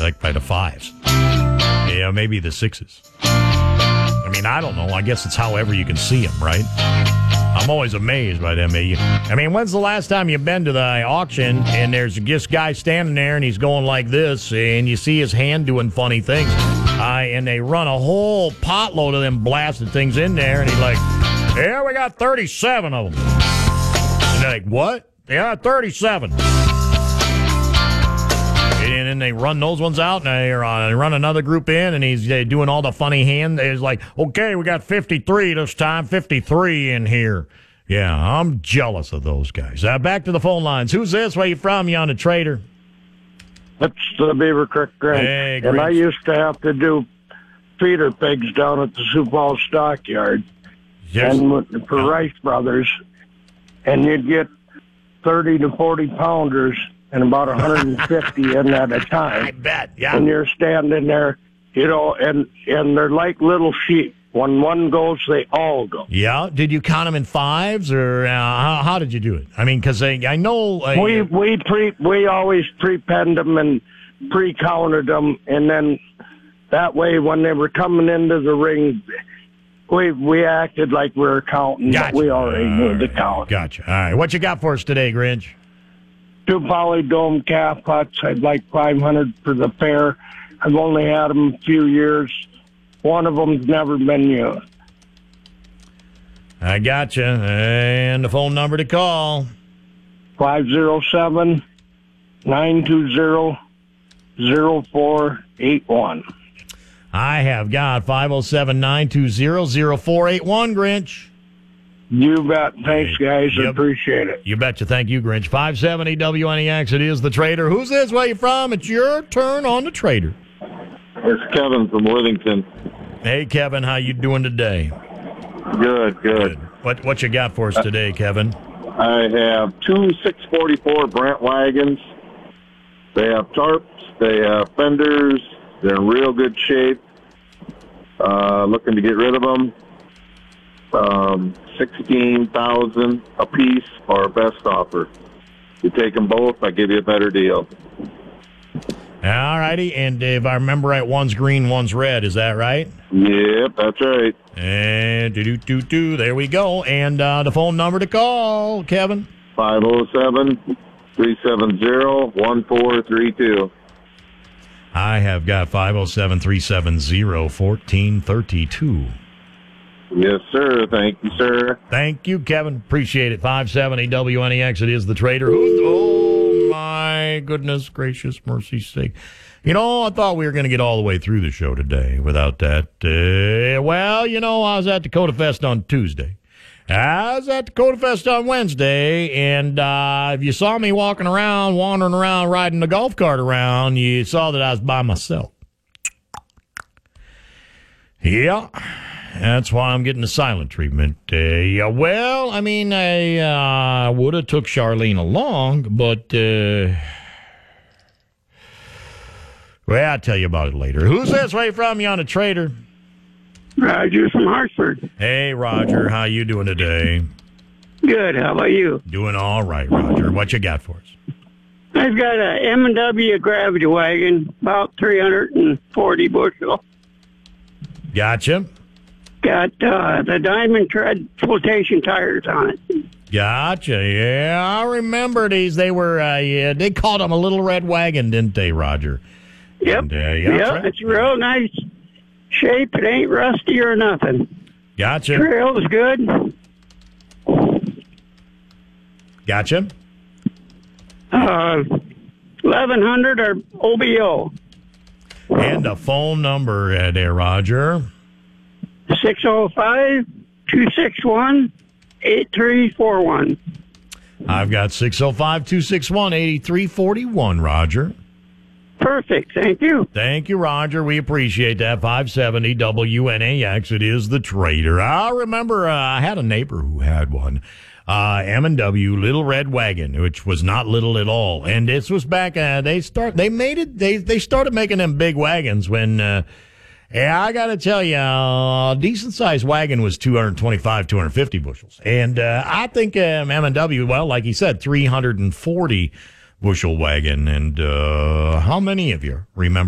like by the 5s. Yeah, maybe the 6s. I mean, I don't know. I guess it's however you can see them, right? I'm always amazed by them. I mean, when's the last time you've been to the auction and there's this guy standing there and he's going like this and you see his hand doing funny things? And they run a whole potload of them blasted things in there and he's like, yeah, we got 37 of them. And they're like, what? Yeah, 37. And then they run those ones out, and they run another group in, and he's doing all the funny hand. He's like, okay, we got 53 this time, 53 in here. Yeah, I'm jealous of those guys. Back to the phone lines. Who's this? Where you from? You on the Trader? That's the Beaver Creek Grinch. Hey, and I used to have to do feeder pigs down at the Sioux Falls Stockyard. Yes. And for Rice Brothers, and you'd get 30 to 40 pounders and about 150 in at a time. I bet, yeah. And you're standing there, and they're like little sheep. When one goes, they all go. Yeah. Did you count them in 5s, or how did you do it? I mean, because I know we always pre-penned them and pre-counted them, and then that way when they were coming into the ring, we acted like we were counting, gotcha. But we already knew the count. Gotcha. All right. What you got for us today, Grinch? 2 polydome calf huts. I'd like 500 for the pair. I've only had them a few years. One of them's never been used. I gotcha. And the phone number to call. 507-920-0481. I have got 507-920-0481, Grinch. You bet. Thanks, guys. I Yep. appreciate it. You betcha. Thank you, Grinch. 570 WNEX. It is the Trader. Who's this? Where you from? It's your turn on the Trader. It's Kevin from Worthington. Hey, Kevin. How you doing today? Good. What you got for us today, Kevin? I have 2 644 Brant wagons. They have tarps. They have fenders. They're in real good shape. Looking to get rid of them. $16,000 a piece, our best offer. You take them both, I give you a better deal. All righty. And if I remember right, one's green, one's red. Is that right? Yep, that's right. And there we go. And the phone number to call, Kevin? 507-370-1432. I have got 507-370-1432. Yes, sir. Thank you, sir. Thank you, Kevin. Appreciate it. 570 WNEX. It is the Trader. Oh, my goodness gracious, mercy's sake. You know, I thought we were going to get all the way through the show today without that. Well, you know, I was at Dakota Fest on Tuesday. I was at Dakota Fest on Wednesday, and if you saw me wandering around, riding the golf cart around, you saw that I was by myself. Yeah. That's why I'm getting the silent treatment. Well, I mean, I would have took Charlene along, but, well, I'll tell you about it later. Who's this way from you on the Trader? Roger from Hartford. Hey, Roger. How you doing today? Good. How about you? Doing all right, Roger. What you got for us? I've got a M&W gravity wagon, about 340 bushel. Gotcha. Got the Diamond Tread flotation tires on it. Gotcha. Yeah, I remember these. They were, they called them a little red wagon, didn't they, Roger? Yep. And, yeah, it's real nice shape. It ain't rusty or nothing. Gotcha. Trail's good. Gotcha. 1100 or OBO. And the phone number there, Roger. 605-261-8341. I've got 605-261-8341, Roger. Perfect. Thank you. Thank you, Roger. We appreciate that. 570 WNAX. It is the Trader. I remember I had a neighbor who had one. M&W Little Red Wagon, which was not little at all. And this was back, they started making them big wagons when, yeah, I got to tell you, a decent-sized wagon was 225, 250 bushels. And I think M&W, well, like he said, 340 bushel wagon. And how many of you remember